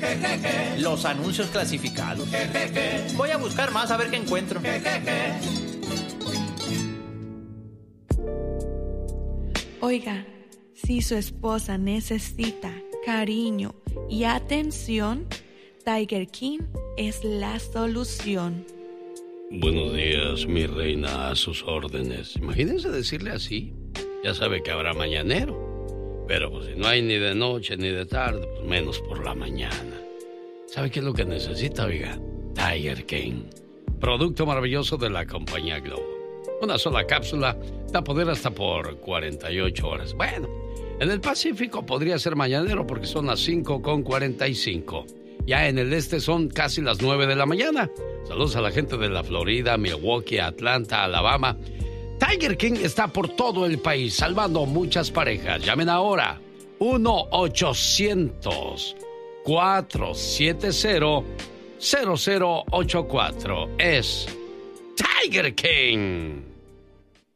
Los anuncios clasificados. Voy a buscar más a ver qué encuentro. Oiga, si su esposa necesita cariño y atención, Tiger King es la solución. Buenos días, mi reina, a sus órdenes. Imagínense decirle así. Ya sabe que habrá mañanero. Pero pues si no hay ni de noche ni de tarde, pues menos por la mañana. ¿Sabe qué es lo que necesita, oiga? Tiger King. Producto maravilloso de la compañía Globo. Una sola cápsula da poder hasta por 48 horas. Bueno, en el Pacífico podría ser mañanero porque son las 5:45. Ya en el este son casi las 9 de la mañana. Saludos a la gente de la Florida, Milwaukee, Atlanta, Alabama. Tiger King está por todo el país, salvando muchas parejas. Llamen ahora. 1-800-470-0084. Es Tiger King.